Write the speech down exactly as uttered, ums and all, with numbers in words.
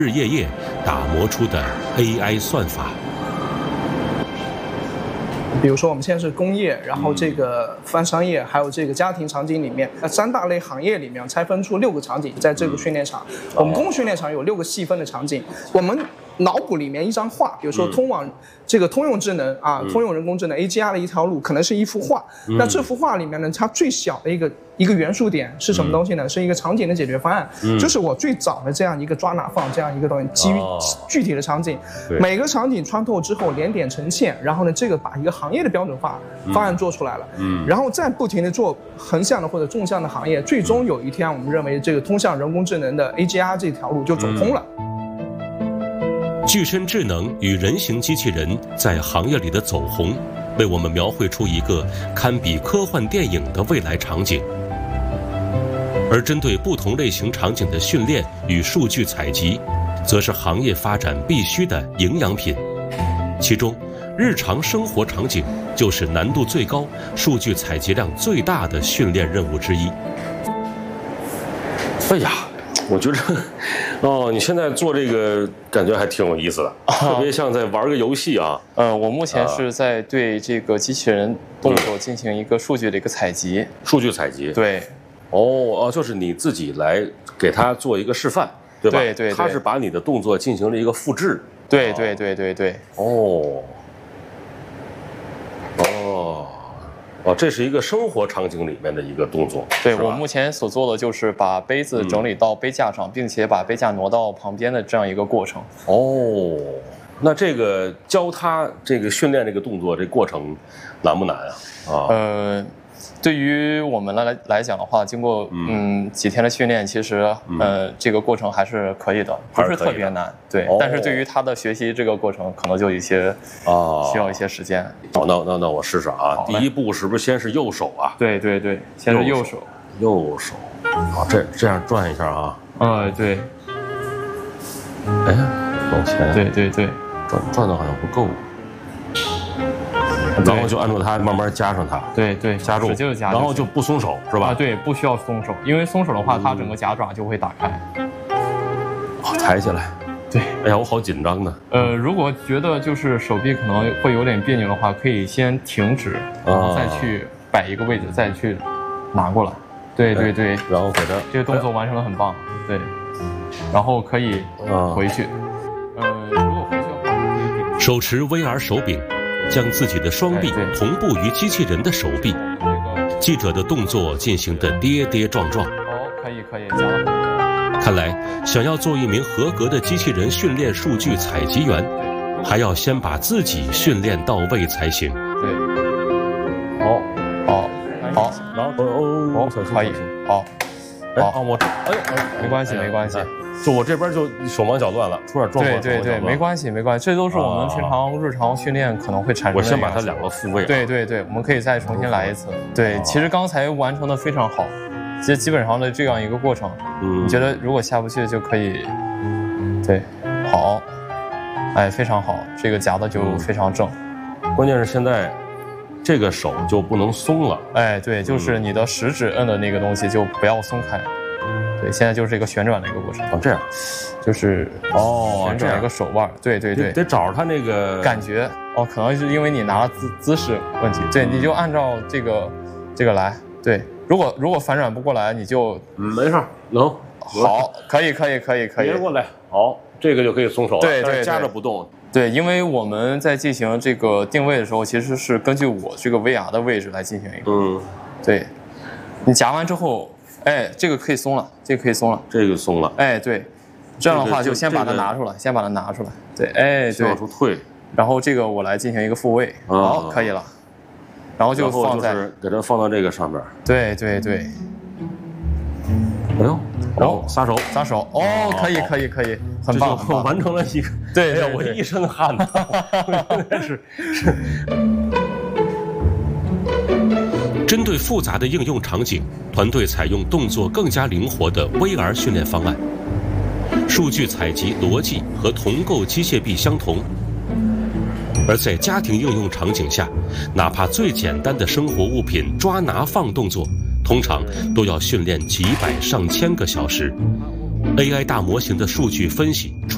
日夜夜打磨出的 A I 算法。 比如说我们现在是工业，然后这个泛商业，还有这个家庭场景里面，那三大类行业里面拆分出六个场景，在这个训练场，我们公共训练场有六个细分的场景，我们脑补里面一张画，比如说通往这个通用智能啊，通用人工智能 A G I 的一条路，可能是一幅画。那这幅画里面呢，它最小的一个一个元素点是什么东西呢？是一个场景的解决方案，就是我最早的这样一个抓拿放这样一个东西，基于具体的场景，每个场景穿透之后连点成线，然后呢，这个把一个行业的标准化方案做出来了，然后再不停的做横向的或者纵向的行业，最终有一天我们认为这个通向人工智能的 A G I 这条路就走通了。 具身智能与人形机器人在行业里的走红，为我们描绘出一个堪比科幻电影的未来场景。而针对不同类型场景的训练与数据采集，则是行业发展必须的营养品。其中，日常生活场景就是难度最高、数据采集量最大的训练任务之一。 哎呀！我觉着，哦，你现在做这个感觉还挺有意思的，啊、特别像在玩个游戏啊。 呃，我目前是在对这个机器人动作进行一个数据的一个采集。 数据采集。 对。 哦哦，就是你自己来给他做一个示范，对吧？ 对 对, 对。 他是把你的动作进行了一个复制。 对对对对对。 哦。哦。哦，这是一个生活场景里面的一个动作。 对，我目前所做的就是把杯子整理到杯架上，嗯、并且把杯架挪到旁边的这样一个过程。 哦，那这个教他这个训练这个动作，这过程难不难啊？啊， 呃，对于我们来来讲的话，经过嗯几天的训练，其实呃这个过程还是可以的，不是特别难。对， 哦、 但是对于他的学习这个过程，可能就有一些啊需要一些时间。 哦，那那那我试试啊。第一步是不是先是右手啊？ 对对对，先是右手。 右手。好，这这样转一下啊。 呃，对。 哎，往前。 对对对。 转转的好像不够。然后就按照它慢慢加上它， 对对， 加重， 使劲加， 然后就不松手，是吧？ 啊，对，不需要松手，因为松手的话，它整个夹爪就会打开。 好，抬起来。 对， 哎呀，我好紧张呢。 呃，如果觉得就是手臂可能会有点别扭的话，可以先停止，然后再去摆一个位置，再去拿过来。对对对， 然后给它这个动作完成的很棒，对，然后可以回去。呃，如果回去的话， 手持 V R 手柄。将自己的双臂同步于机器人的手臂，记者的动作进行的跌跌撞撞。 哦，可以可以，加了很多。 看来，想要做一名合格的机器人训练数据采集员，还要先把自己训练到位才行。 对。好，好，好， 然后哦哦， 可以，好， 好，我哎哎， 没关系没关系。 就我这边就手忙脚乱了，出点状况。 对对对，没关系没关系，这都是我们平常日常训练可能会产生的。 我先把它两个复位。 对对对，我们可以再重新来一次。对，其实刚才完成的非常好，其实基本上的这样一个过程，嗯，你觉得如果下不去就可以，对，好，哎，非常好，这个夹的就非常正。 关键是现在这个手就不能松了。 哎，对，就是你的食指摁的那个东西就不要松开。对，现在就是一个旋转的一个过程。 哦，这样， 就是哦， 旋转一个手腕。对对对， 得找着它那个感觉。哦，可能是因为你拿了姿姿势问题。对，你就按照这个这个来。对，如果如果反转不过来，你就没事，能。 好，可以可以可以可以。 别过来，好，这个就可以松手了。 对对， 夹着不动。 对，因为我们在进行这个定位的时候，其实是根据我这个 V R 的位置来进行一个。嗯。对，你夹完之后。哎，这个可以松了，这个可以松了， 这个松了。 哎，对，这样的话就先把它拿出来，先把它拿出来。对，哎，对， 往出退。然后这个我来进行一个复位，好，可以了。然后就放在， 给它放到这个上面。 对对对。 哎呦，然后撒手， 撒手，哦，可以可以可以，很棒， 我完成了一个。 对， 哎呀，我一身汗呐，是是。 针对复杂的应用场景，团队采用动作更加灵活的 V R 训练方案。数据采集逻辑和同构机械臂相同，而在家庭应用场景下，哪怕最简单的生活物品抓拿放动作，通常都要训练几百上千个小时。A I 大模型的数据分析